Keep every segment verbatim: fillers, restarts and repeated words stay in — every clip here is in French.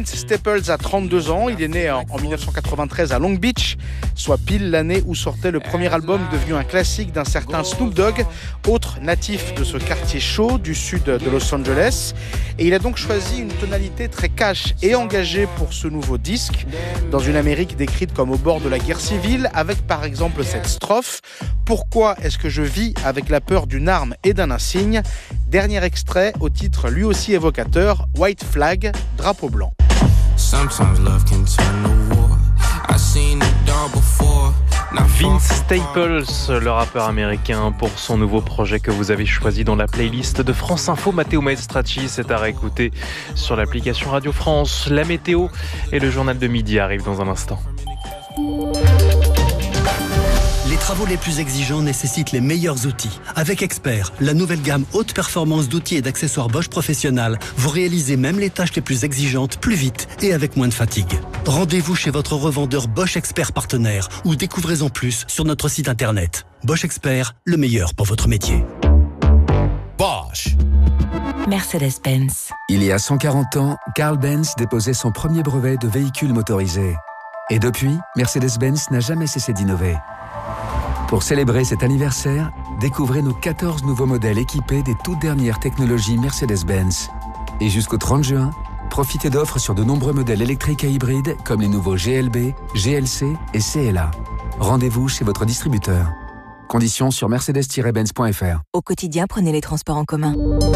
Vince Staples a trente-deux ans. Il est né en, en mille neuf cent quatre-vingt-treize à Long Beach, soit pile l'année où sortait le premier album devenu un classique d'un certain Snoop Dogg, autre natif de ce quartier chaud du sud de Los Angeles. Et il a donc choisi une tonalité très cash et engagée pour ce nouveau disque, dans une Amérique décrite comme au bord de la guerre civile, avec par exemple cette strophe « Pourquoi est-ce que je vis avec la peur d'une arme et d'un insigne ?» Dernier extrait au titre lui aussi évocateur, White Flag, drapeau blanc. Vince Staples, le rappeur américain, pour son nouveau projet que vous avez choisi dans la playlist de France Info. Matteo Maestracci, c'est à réécouter sur l'application Radio France. La météo et le journal de midi arrivent dans un instant. Les travaux les plus exigeants nécessitent les meilleurs outils. Avec Expert, la nouvelle gamme haute performance d'outils et d'accessoires Bosch Professionnal, vous réalisez même les tâches les plus exigeantes plus vite et avec moins de fatigue. Rendez-vous chez votre revendeur Bosch Expert partenaire ou découvrez en plus sur notre site internet. Bosch Expert, le meilleur pour votre métier. Bosch. Mercedes-Benz. Il y a cent quarante ans, Carl Benz déposait son premier brevet de véhicule motorisé. Et depuis, Mercedes-Benz n'a jamais cessé d'innover. Pour célébrer cet anniversaire, découvrez nos quatorze nouveaux modèles équipés des toutes dernières technologies Mercedes-Benz. Et jusqu'au trente juin, profitez d'offres sur de nombreux modèles électriques et hybrides comme les nouveaux G L B, G L C et C L A. Rendez-vous chez votre distributeur. Conditions sur mercedes tiret benz point f r. Au quotidien, prenez les transports en commun.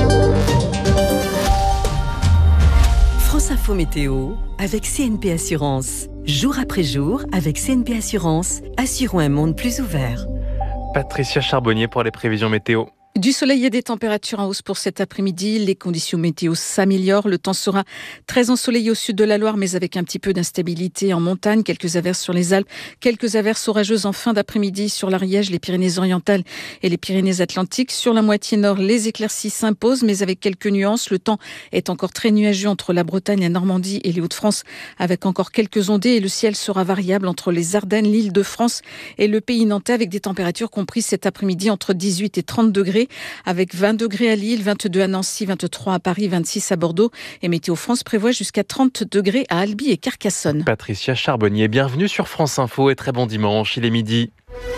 France Info Météo avec C N P Assurance. Jour après jour, avec C N P Assurance, assurons un monde plus ouvert. Patricia Charbonnier pour les prévisions météo. Du soleil et des températures en hausse pour cet après-midi. Les conditions météo s'améliorent. Le temps sera très ensoleillé au sud de la Loire, mais avec un petit peu d'instabilité en montagne. Quelques averses sur les Alpes, quelques averses orageuses en fin d'après-midi sur l'Ariège, les Pyrénées-Orientales et les Pyrénées-Atlantiques. Sur la moitié nord, les éclaircies s'imposent, mais avec quelques nuances. Le temps est encore très nuageux entre la Bretagne, la Normandie et les Hauts-de-France, avec encore quelques ondées. Et le ciel sera variable entre les Ardennes, l'Île-de-France et le pays nantais, avec des températures comprises cet après-midi entre dix-huit et trente degrés. Avec vingt degrés à Lille, vingt-deux à Nancy, vingt-trois à Paris, vingt-six à Bordeaux. Et Météo France prévoit jusqu'à trente degrés à Albi et Carcassonne. Patricia Charbonnier, bienvenue sur France Info et très bon dimanche, il est midi.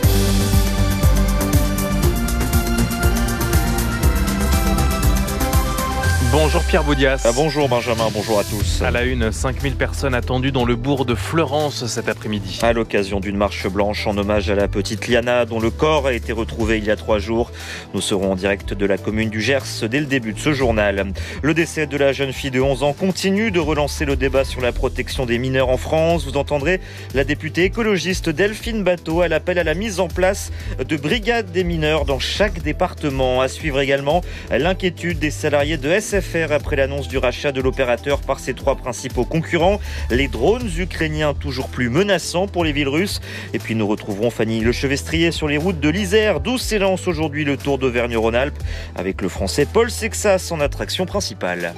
Bonjour Pierre Boudias. Ah, bonjour Benjamin, bonjour à tous. À la une, cinq mille personnes attendues dans le bourg de Fleurance cet après-midi. À l'occasion d'une marche blanche en hommage à la petite Liana, dont le corps a été retrouvé il y a trois jours. Nous serons en direct de la commune du Gers dès le début de ce journal. Le décès de la jeune fille de onze ans continue de relancer le débat sur la protection des mineurs en France. Vous entendrez la députée écologiste Delphine Batho. Elle appelle à la mise en place de brigades des mineurs dans chaque département. À suivre également l'inquiétude des salariés de S F R après l'annonce du rachat de l'opérateur par ses trois principaux concurrents. Les drones ukrainiens toujours plus menaçants pour les villes russes. Et puis nous retrouverons Fanny Lechevestrier sur les routes de l'Isère, d'où s'élance aujourd'hui le Tour d'Auvergne-Rhône-Alpes avec le Français Paul Sexas en attraction principale.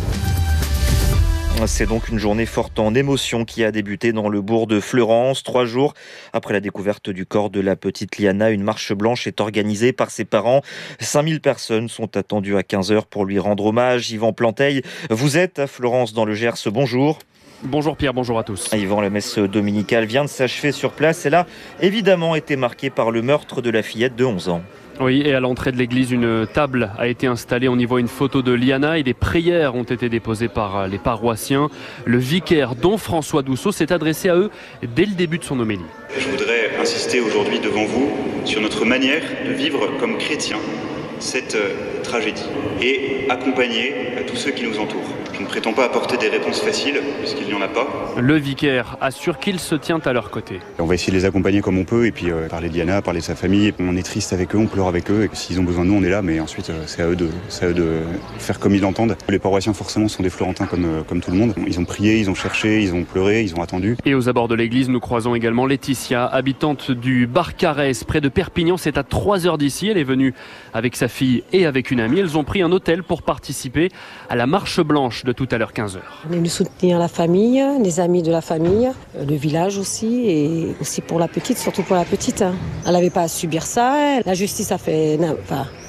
C'est donc une journée forte en émotion qui a débuté dans le bourg de Fleurance. Trois jours après la découverte du corps de la petite Liana, une marche blanche est organisée par ses parents. cinq mille personnes sont attendues à quinze heures pour lui rendre hommage. Yvan Planteil, vous êtes à Fleurance dans le Gers. Bonjour. Bonjour Pierre, bonjour à tous. Yvan, la messe dominicale vient de s'achever sur place. Elle a évidemment été marquée par le meurtre de la fillette de onze ans. Oui, et à l'entrée de l'église, une table a été installée. On y voit une photo de Liana et des prières ont été déposées par les paroissiens. Le vicaire, Don François Dousseau, s'est adressé à eux dès le début de son homélie. Je voudrais insister aujourd'hui devant vous sur notre manière de vivre comme chrétiens cette tragédie et accompagner à tous ceux qui nous entourent. Je ne prétends pas apporter des réponses faciles, puisqu'il n'y en a pas. Le vicaire assure qu'il se tient à leur côté. On va essayer de les accompagner comme on peut, et puis euh, parler de Liana, parler de sa famille. On est triste avec eux, on pleure avec eux, et s'ils ont besoin de nous, on est là, mais ensuite, euh, c'est à eux de, c'est à eux de faire comme ils l'entendent. Les paroissiens, forcément, sont des Florentins comme, euh, comme tout le monde. Ils ont prié, ils ont cherché, ils ont pleuré, ils ont attendu. Et aux abords de l'église, nous croisons également Laetitia, habitante du Barcarès, près de Perpignan. C'est à trois heures d'ici. Elle est venue avec sa fille et avec une amie. Elles ont pris un hôtel pour participer à la marche blanche de tout à l'heure quinze heures. On est venu soutenir la famille, les amis de la famille, le village aussi, et aussi pour la petite, surtout pour la petite. Elle n'avait pas à subir ça. La justice a fait, enfin,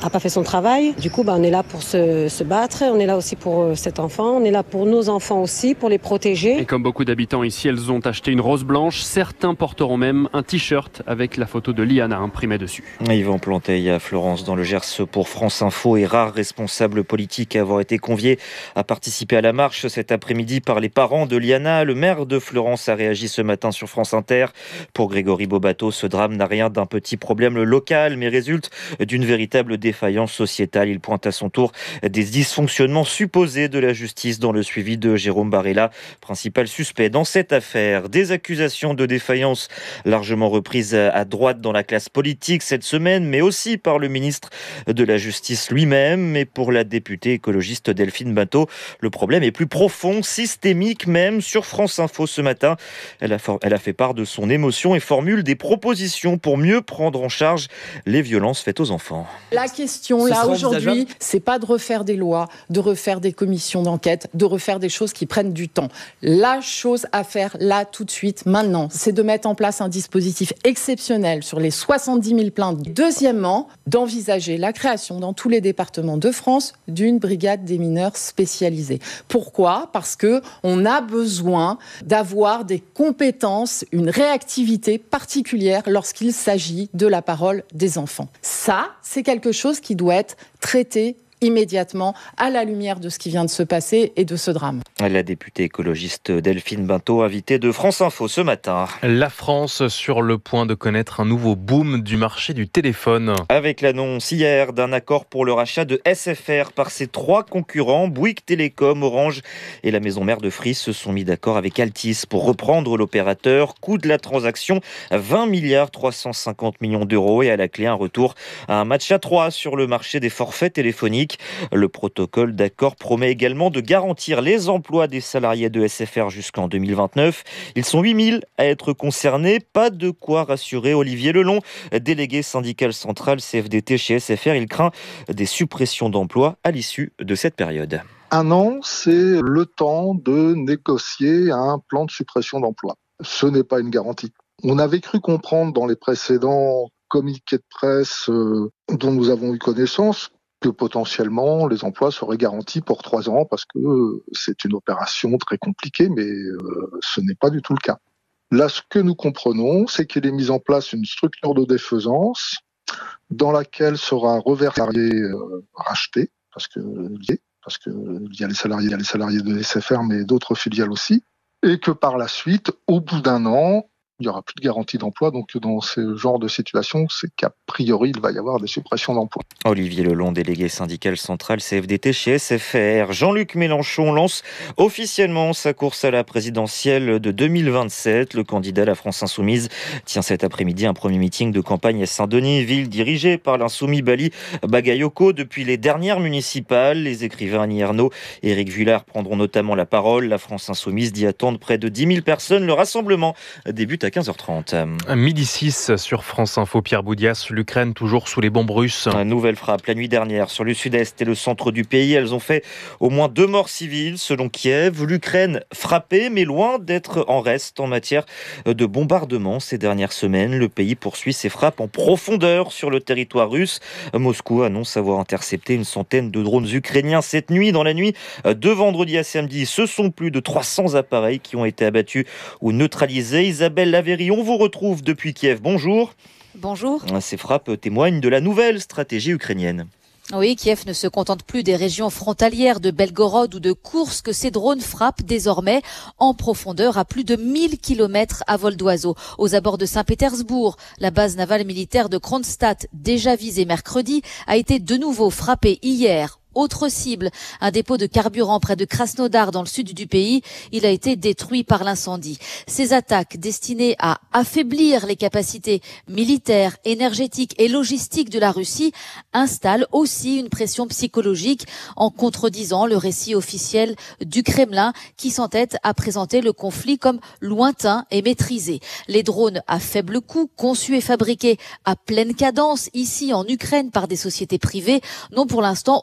a pas fait son travail. Du coup, bah, on est là pour se, se battre. On est là aussi pour euh, cet enfant. On est là pour nos enfants aussi, pour les protéger. Et comme beaucoup d'habitants ici, elles ont acheté une rose blanche. Certains porteront même un t-shirt avec la photo de Liana imprimée dessus. Yvan Planteil à Florence dans le Gers pour France Info et rare responsable politique à avoir été convié à participer à la marche cet après-midi par les parents de Liana. Le maire de Florence a réagi ce matin sur France Inter. Pour Grégory Bobato, ce drame n'a rien d'un petit problème local, mais résulte d'une véritable défaillance sociétale. Il pointe à son tour des dysfonctionnements supposés de la justice dans le suivi de Jérôme Barella, principal suspect dans cette affaire. Des accusations de défaillance largement reprises à droite dans la classe politique cette semaine, mais aussi par le ministre de la Justice lui-même. Mais pour la députée écologiste Delphine Batho, le problème est plus profond, systémique même. Sur France Info ce matin, elle a, for- elle a fait part de son émotion et formule des propositions pour mieux prendre en charge les violences faites aux enfants. La question, là, aujourd'hui, c'est pas de refaire des lois, de refaire des commissions d'enquête, de refaire des choses qui prennent du temps. La chose à faire, là, tout de suite, maintenant, c'est de mettre en place un dispositif exceptionnel sur les soixante-dix mille plaintes. Deuxièmement, d'envisager la création dans tous les départements de France d'une brigade des mineurs spécialisée. Pourquoi ? Parce que on a besoin d'avoir des compétences, une réactivité particulière lorsqu'il s'agit de la parole des enfants. Ça, c'est quelque chose qui doit être traité immédiatement à la lumière de ce qui vient de se passer et de ce drame. La députée écologiste Delphine Batho, invitée de France Info ce matin. La France sur le point de connaître un nouveau boom du marché du téléphone. Avec l'annonce hier d'un accord pour le rachat de S F R par ses trois concurrents, Bouygues Télécom, Orange et la maison mère de Free se sont mis d'accord avec Altice pour reprendre l'opérateur. Coût de la transaction, vingt milliards trois cent cinquante millions d'euros et à la clé un retour à un match à trois sur le marché des forfaits téléphoniques. Le protocole d'accord promet également de garantir les emplois des salariés de S F R jusqu'en deux mille vingt-neuf. Ils sont huit mille à être concernés. Pas de quoi rassurer Olivier Lelon, délégué syndical central C F D T chez S F R. Il craint des suppressions d'emplois à l'issue de cette période. Un an, c'est le temps de négocier un plan de suppression d'emplois. Ce n'est pas une garantie. On avait cru comprendre dans les précédents communiqués de presse euh, dont nous avons eu connaissance que potentiellement les emplois seraient garantis pour trois ans parce que euh, c'est une opération très compliquée, mais euh, ce n'est pas du tout le cas. Là, ce que nous comprenons, c'est qu'il est mis en place une structure de défaisance dans laquelle sera reversé euh, racheté, parce que lié, parce que il y a les salariés, il y a les salariés de S F R, mais d'autres filiales aussi, et que par la suite, au bout d'un an, il n'y aura plus de garantie d'emploi. Donc, dans ce genre de situation, c'est qu'a priori, il va y avoir des suppressions d'emplois. Olivier Lelon, délégué syndical central C F D T chez S F R. Jean-Luc Mélenchon lance officiellement sa course à la présidentielle de deux mille vingt-sept. Le candidat à la France Insoumise tient cet après-midi un premier meeting de campagne à Saint-Denis, ville dirigée par l'insoumis Bali Bagayoko. Depuis les dernières municipales, les écrivains Annie Ernaux et Éric Vuillard prendront notamment la parole. La France Insoumise dit attendre près de dix mille personnes. Le rassemblement débute à quinze heures trente. midi six sur France Info, Pierre Boudias, l'Ukraine toujours sous les bombes russes. Une nouvelle frappe la nuit dernière sur le sud-est et le centre du pays. Elles ont fait au moins deux morts civiles selon Kiev. L'Ukraine frappée, mais loin d'être en reste en matière de bombardement ces dernières semaines. Le pays poursuit ses frappes en profondeur sur le territoire russe. Moscou annonce avoir intercepté une centaine de drones ukrainiens cette nuit. Dans la nuit de vendredi à samedi, ce sont plus de trois cents appareils qui ont été abattus ou neutralisés. Isabelle Lavéry, on vous retrouve depuis Kiev. Bonjour. Bonjour. Ces frappes témoignent de la nouvelle stratégie ukrainienne. Oui, Kiev ne se contente plus des régions frontalières de Belgorod ou de Koursk. Ces drones frappent désormais en profondeur à plus de mille kilomètres à vol d'oiseau. Aux abords de Saint-Pétersbourg, la base navale militaire de Kronstadt, déjà visée mercredi, a été de nouveau frappée hier. Autre cible, un dépôt de carburant près de Krasnodar dans le sud du pays. Il a été détruit par l'incendie. Ces attaques destinées à affaiblir les capacités militaires, énergétiques et logistiques de la Russie installent aussi une pression psychologique en contredisant le récit officiel du Kremlin qui s'entête à présenter le conflit comme lointain et maîtrisé. Les drones à faible coût, conçus et fabriqués à pleine cadence ici en Ukraine par des sociétés privées, n'ont pour l'instant aucune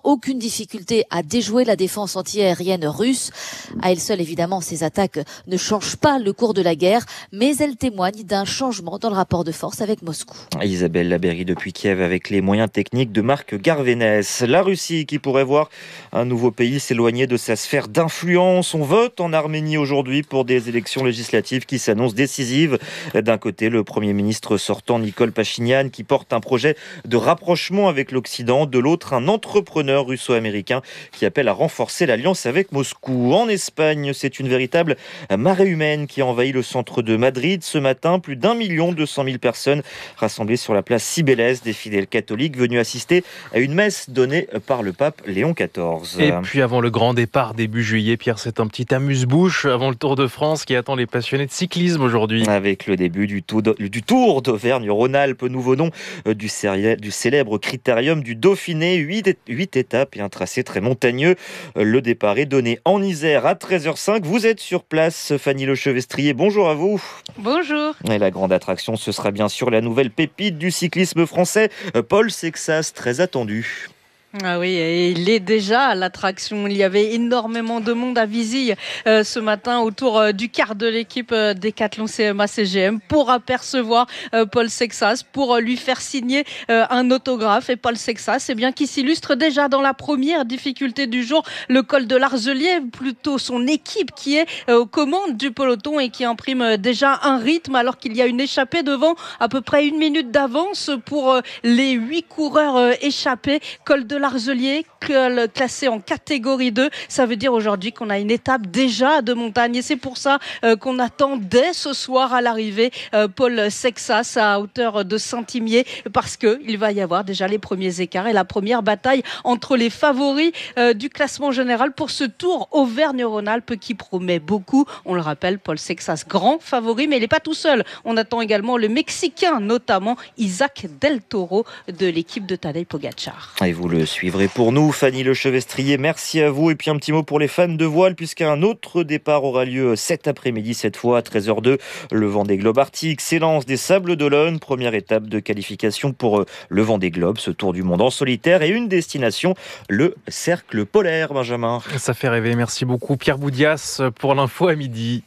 difficulté à déjouer la défense antiaérienne russe. À elle seule, évidemment, ces attaques ne changent pas le cours de la guerre, mais elles témoignent d'un changement dans le rapport de force avec Moscou. Isabelle Labéry depuis Kiev avec les moyens techniques de Marc Garvénès. La Russie qui pourrait voir un nouveau pays s'éloigner de sa sphère d'influence. On vote en Arménie aujourd'hui pour des élections législatives qui s'annoncent décisives. D'un côté, le Premier ministre sortant Nikol Pachinian qui porte un projet de rapprochement avec l'Occident. De l'autre, un entrepreneur russo-américain qui appelle à renforcer l'alliance avec Moscou. En Espagne, c'est une véritable marée humaine qui envahit le centre de Madrid ce matin. Plus d'un million deux cent mille personnes rassemblées sur la place Cibeles, des fidèles catholiques venus assister à une messe donnée par le pape Léon quatorze. Et puis avant le grand départ début juillet, Pierre, c'est un petit amuse-bouche avant le Tour de France qui attend les passionnés de cyclisme aujourd'hui. Avec le début du Tour, du tour d'Auvergne-Rhône-Alpes, nouveau nom du, du célèbre critérium du Dauphiné, huit étapes et un tracé très montagneux. Le départ est donné en Isère à treize heures cinq. Vous êtes sur place, Fanny Lechevestrier, bonjour à vous. Bonjour. Et la grande attraction, ce sera bien sûr la nouvelle pépite du cyclisme français, Paul Sexas, très attendu. Ah oui, et il est déjà à l'attraction. Il y avait énormément de monde à Vizille euh, ce matin autour euh, du quart de l'équipe euh, Décathlon C M A C G M pour apercevoir euh, Paul Sexas, pour euh, lui faire signer euh, un autographe. Et Paul Sexas, eh bien, qui s'illustre déjà dans la première difficulté du jour, le col de l'Arzelier, plutôt son équipe qui est euh, aux commandes du peloton et qui imprime euh, déjà un rythme alors qu'il y a une échappée devant, à peu près une minute d'avance pour euh, les huit coureurs euh, échappés. Col de l'Arzelier, classé en catégorie deux. Ça veut dire aujourd'hui qu'on a une étape déjà de montagne. Et c'est pour ça euh, qu'on attend dès ce soir à l'arrivée euh, Paul Sexas à hauteur de Saint-Imier, parce qu'il va y avoir déjà les premiers écarts et la première bataille entre les favoris euh, du classement général pour ce Tour Auvergne-Rhône-Alpes qui promet beaucoup. On le rappelle, Paul Sexas, grand favori, mais il n'est pas tout seul. On attend également le Mexicain, notamment Isaac Del Toro de l'équipe de Tadej Pogacar. Et vous le suivrez pour nous, Fanny Lechevestrier. Merci à vous. Et puis un petit mot pour les fans de voile, puisqu'un autre départ aura lieu cet après-midi, cette fois à treize heures deux. Le Vendée Globe Arctique s'élance des Sables d'Olonne. Première étape de qualification pour le Vendée Globe, ce tour du monde en solitaire. Et une destination, le Cercle Polaire, Benjamin. Ça fait rêver. Merci beaucoup, Pierre Boudias, pour l'info à midi.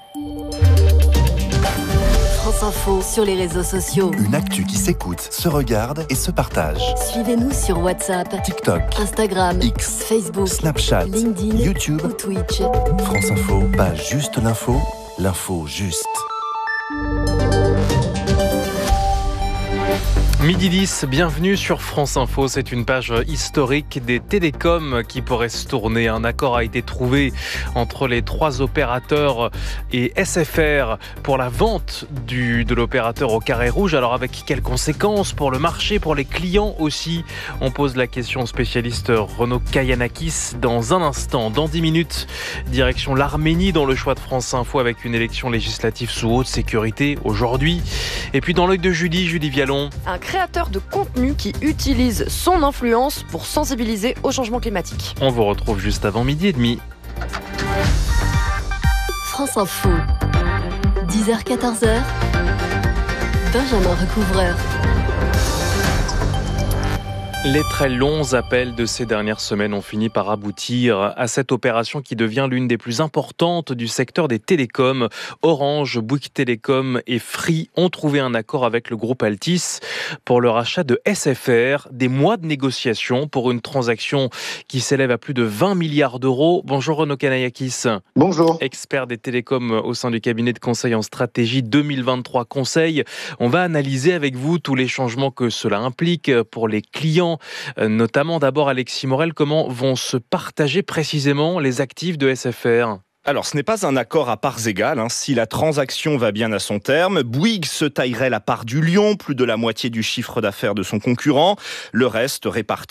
France Info sur les réseaux sociaux. Une actu qui s'écoute, se regarde et se partage. Suivez-nous sur WhatsApp, TikTok, Instagram, X, Facebook, Snapchat, LinkedIn, YouTube ou Twitch. France Info, pas juste l'info, l'info juste. Midi dix, bienvenue sur France Info. C'est une page historique des télécoms qui pourrait se tourner. Un accord a été trouvé entre les trois opérateurs et S F R pour la vente du, de l'opérateur au carré rouge. Alors avec quelles conséquences pour le marché, pour les clients aussi? On pose la question au spécialiste Renaud Kayanakis dans un instant. Dans dix minutes, direction l'Arménie dans le choix de France Info avec une élection législative sous haute sécurité aujourd'hui. Et puis dans l'œil de Julie, Julie Vialon. Un créateur de contenu qui utilise son influence pour sensibiliser au changement climatique. On vous retrouve juste avant midi et demi. France Info, dix heures quatorze heures, Benjamin Recouvreur. Les très longs appels de ces dernières semaines ont fini par aboutir à cette opération qui devient l'une des plus importantes du secteur des télécoms. Orange, Bouygues Télécom et Free ont trouvé un accord avec le groupe Altice pour le rachat de S F R. Des mois de négociations pour une transaction qui s'élève à plus de vingt milliards d'euros. Bonjour Renaud Kayanakis. Bonjour. Expert des télécoms au sein du cabinet de conseil en stratégie deux mille vingt-trois Conseil. On va analyser avec vous tous les changements que cela implique pour les clients. Notamment d'abord Alexis Morel, comment vont se partager précisément les actifs de S F R ? Alors, ce n'est pas un accord à parts égales. Hein. Si la transaction va bien à son terme, Bouygues se taillerait la part du lion, plus de la moitié du chiffre d'affaires de son concurrent. Le reste réparti